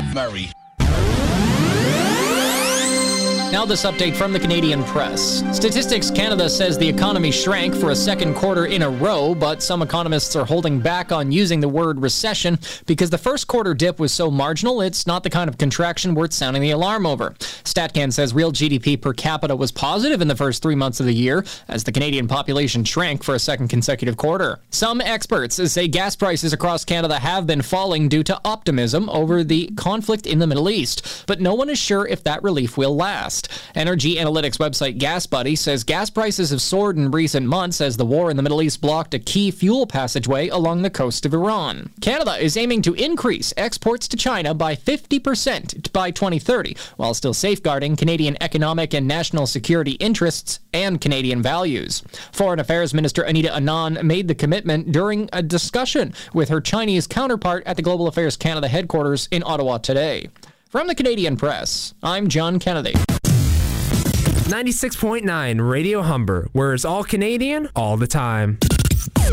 Murray. Now this update from the Canadian Press. Statistics Canada says the economy shrank for a second quarter in a row, but some economists are holding back on using the word recession because the first quarter dip was so marginal, it's not the kind of contraction worth sounding the alarm over. StatCan says real GDP per capita was positive in the first 3 months of the year as the Canadian population shrank for a second consecutive quarter. Some experts say gas prices across Canada have been falling due to optimism over the conflict in the Middle East, but no one is sure if that relief will last. Energy analytics website GasBuddy says gas prices have soared in recent months as the war in the Middle East blocked a key fuel passageway along the coast of Iran. Canada is aiming to increase exports to China by 50% by 2030, while still safeguarding Canadian economic and national security interests and Canadian values. Foreign Affairs Minister Anita Anand made the commitment during a discussion with her Chinese counterpart at the Global Affairs Canada headquarters in Ottawa today. From the Canadian Press, I'm John Kennedy. 96.9 Radio Humber, where it's all Canadian all the time.